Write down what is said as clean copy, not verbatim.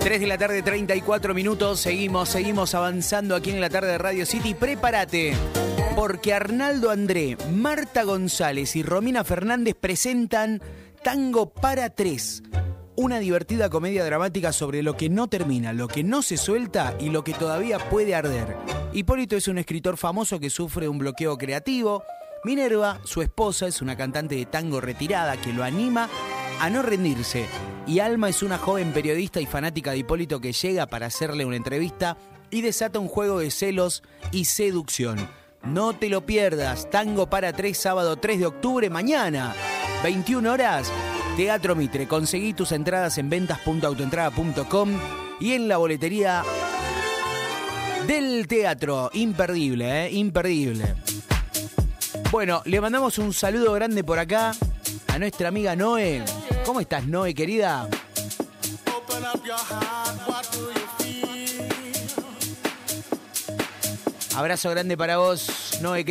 3 de la tarde, 34 minutos. Seguimos avanzando aquí en la tarde de Radio City. Prepárate, porque Arnaldo André, Marta González y Romina Fernández presentan Tango para Tres. Una divertida comedia dramática sobre lo que no termina, lo que no se suelta y lo que todavía puede arder. Hipólito es un escritor famoso que sufre un bloqueo creativo. Minerva, su esposa, es una cantante de tango retirada que lo anima a no rendirse. Y Alma es una joven periodista y fanática de Hipólito que llega para hacerle una entrevista y desata un juego de celos y seducción. No te lo pierdas, Tango para Tres, sábado 3 de octubre, mañana, 21 horas, Teatro Mitre. Conseguí tus entradas en ventas.autoentrada.com y en la boletería del teatro. Imperdible, imperdible. Bueno, le mandamos un saludo grande por acá a nuestra amiga Noé. ¿Cómo estás, Noé, querida? Abrazo grande para vos, Noé, querida.